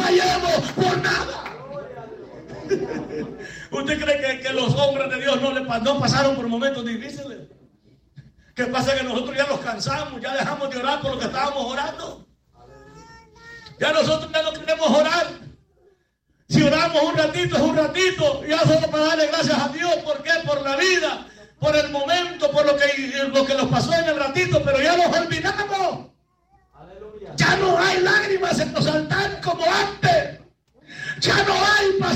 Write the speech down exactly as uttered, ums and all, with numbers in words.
fallemos por nada. ¿Usted cree que, que los hombres de Dios no, le, no pasaron por momentos difíciles? ¿Qué pasa? Que nosotros ya nos cansamos, ya dejamos de orar por lo que estábamos orando. Ya nosotros ya no queremos orar. Si oramos un ratito, es un ratito. Ya solo para darle gracias a Dios. ¿Por qué? Por la vida, por el momento, por lo que, lo que nos pasó en el ratito. Pero ya nos olvidamos. Ya no hay lágrimas en los altares como antes. Ya no hay